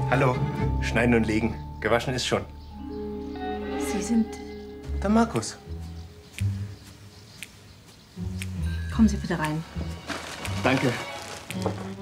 Hallo. Schneiden und legen. Gewaschen ist schon. Sie sind... Der Markus. Kommen Sie bitte rein. Danke.